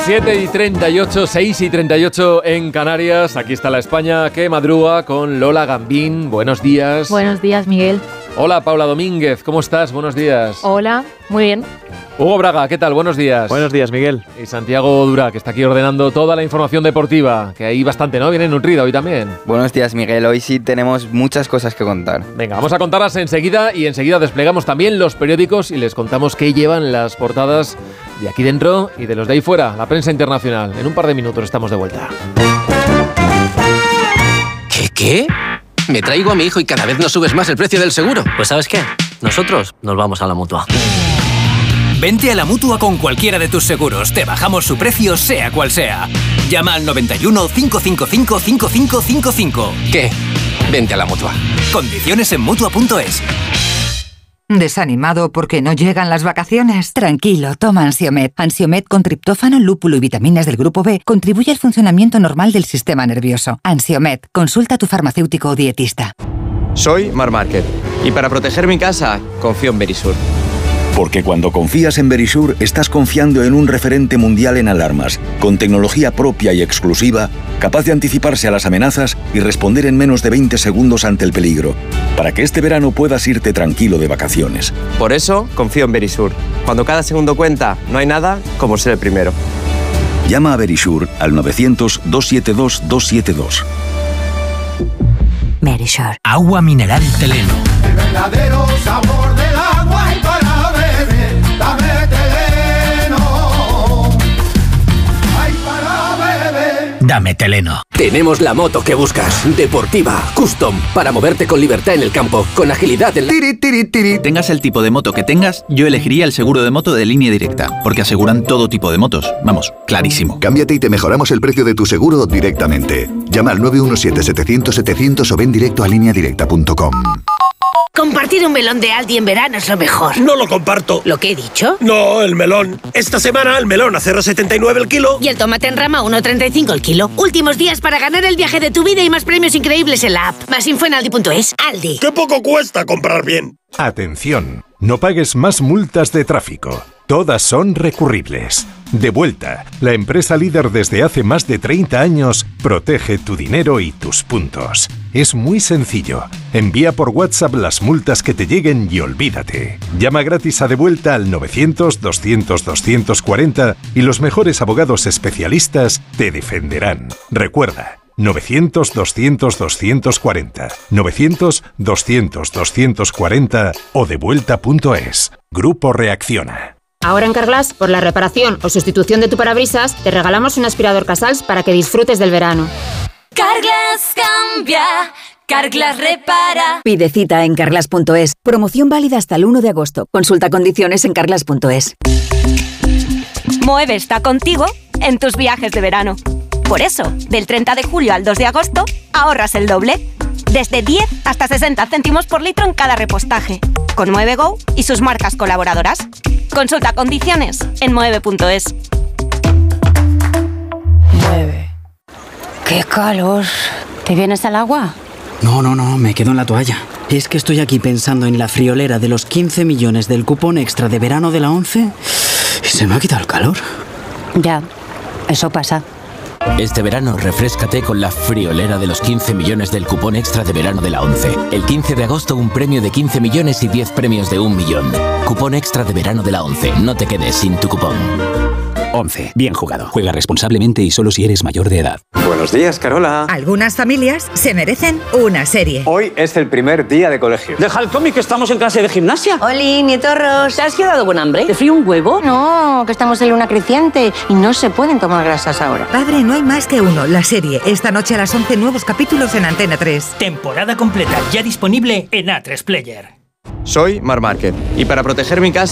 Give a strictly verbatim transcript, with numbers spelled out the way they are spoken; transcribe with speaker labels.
Speaker 1: siete y treinta y ocho, seis y treinta y ocho en Canarias. Aquí está la España que madruga con Lola Gambín. Buenos días.
Speaker 2: Buenos días, Miguel.
Speaker 1: Hola, Paula Domínguez. ¿Cómo estás? Buenos días.
Speaker 2: Hola, muy bien.
Speaker 1: Hugo Braga, ¿qué tal? Buenos días.
Speaker 3: Buenos días, Miguel.
Speaker 1: Y Santiago Dura, que está aquí ordenando toda la información deportiva, que hay bastante, ¿no? Viene nutrida hoy también.
Speaker 4: Buenos días, Miguel. Hoy sí tenemos muchas cosas que contar.
Speaker 1: Venga, vamos a contarlas enseguida y enseguida desplegamos también los periódicos y les contamos qué llevan las portadas de aquí dentro y de los de ahí fuera, la prensa internacional. En un par de minutos estamos de vuelta.
Speaker 5: ¿Qué, qué? Me traigo a mi hijo y cada vez nos subes más el precio del seguro.
Speaker 6: Pues ¿sabes qué? Nosotros nos vamos a la Mutua.
Speaker 7: Vente a la Mutua con cualquiera de tus seguros. Te bajamos su precio, sea cual sea. Llama al noventa y uno, cinco cinco cinco, cinco cinco cinco cinco.
Speaker 5: ¿Qué? Vente a la Mutua.
Speaker 7: Condiciones en Mutua punto es.
Speaker 8: ¿Desanimado porque no llegan las vacaciones? Tranquilo, toma Ansiomed. Ansiomed con triptófano, lúpulo y vitaminas del grupo B contribuye al funcionamiento normal del sistema nervioso. Ansiomed, consulta a tu farmacéutico o dietista.
Speaker 3: Soy Mar Márquez y para proteger mi casa confío en Verisur.
Speaker 9: Porque cuando confías en Verisur, estás confiando en un referente mundial en alarmas, con tecnología propia y exclusiva, capaz de anticiparse a las amenazas y responder en menos de veinte segundos ante el peligro, para que este verano puedas irte tranquilo de vacaciones.
Speaker 3: Por eso confío en Verisur. Cuando cada segundo cuenta, no hay nada como ser el primero.
Speaker 9: Llama a Verisur al novecientos, doscientos setenta y dos, doscientos setenta y dos.
Speaker 8: Verisur.
Speaker 7: Agua mineral Teleno.
Speaker 10: El verdadero sabor del agua y para beber, dame Teleno. Ay, para beber.
Speaker 7: Dame Teleno.
Speaker 5: Tenemos la moto que buscas. Deportiva, custom, para moverte con libertad en el campo, con agilidad en la...
Speaker 11: Tiri, tiri, tiri. Tengas el tipo de moto que tengas, yo elegiría el seguro de moto de Línea Directa, porque aseguran todo tipo de motos. Vamos, clarísimo.
Speaker 12: Cámbiate y te mejoramos el precio de tu seguro directamente. Llama al nueve uno siete, setecientos, setecientos o ven directo a línea directa punto com.
Speaker 13: Compartir un melón de Aldi en verano es lo mejor.
Speaker 14: No lo comparto.
Speaker 13: ¿Lo que he dicho?
Speaker 14: No, el melón. Esta semana el melón a cero coma setenta y nueve el kilo.
Speaker 13: Y el tomate en rama a uno coma treinta y cinco el kilo. Últimos días para ganar el viaje de tu vida y más premios increíbles en la app. Más info en aldi punto es. Aldi.
Speaker 14: ¡Qué poco cuesta comprar bien!
Speaker 15: Atención, no pagues más multas de tráfico. Todas son recurribles. Devuelta, la empresa líder desde hace más de treinta años, protege tu dinero y tus puntos. Es muy sencillo. Envía por WhatsApp las multas que te lleguen y olvídate. Llama gratis a Devuelta al novecientos, doscientos, doscientos cuarenta y los mejores abogados especialistas te defenderán. Recuerda, novecientos, doscientos, doscientos cuarenta, novecientos, doscientos, doscientos cuarenta o devuelta punto es. Grupo Reacciona.
Speaker 16: Ahora en Carglass, por la reparación o sustitución de tu parabrisas, te regalamos un aspirador Casals para que disfrutes del verano.
Speaker 17: Carglass cambia, Carglass repara.
Speaker 18: Pide cita en carglass punto es. Promoción válida hasta el uno de agosto. Consulta condiciones en carglass punto es.
Speaker 17: Moeve está contigo en tus viajes de verano. Por eso, del treinta de julio al dos de agosto, ahorras el doble. Desde diez hasta sesenta céntimos por litro en cada repostaje. Con Moeve Go y sus marcas colaboradoras. Consulta condiciones en moeve punto es.
Speaker 19: Mueve. ¡Qué calor! ¿Te vienes al agua?
Speaker 20: No, no, no, me quedo en la toalla. Es que estoy aquí pensando en la friolera de los quince millones del cupón extra de verano de la ONCE y se me ha quitado el calor.
Speaker 19: Ya, eso pasa.
Speaker 21: Este verano refréscate con la friolera de los quince millones del cupón extra de verano de la ONCE. El quince de agosto un premio de quince millones y diez premios de un millón. Cupón extra de verano de la ONCE. No te quedes sin tu cupón.
Speaker 22: ONCE. Bien jugado. Juega responsablemente y solo si eres mayor de edad.
Speaker 3: Buenos días, Carola.
Speaker 23: Algunas familias se merecen una serie.
Speaker 3: Hoy es el primer día de colegio.
Speaker 24: Deja el cómic, que estamos en clase de gimnasia.
Speaker 19: Oli, nietorros.
Speaker 18: ¿Te has quedado con hambre?
Speaker 19: ¿Te frío un huevo? No, que estamos en luna creciente y no se pueden tomar grasas ahora.
Speaker 23: Padre, no hay más que uno. La serie. Esta noche a las once, nuevos capítulos en Antena tres.
Speaker 7: Temporada completa ya disponible en A tres Player.
Speaker 3: Soy Mar Márquez y para proteger mi casa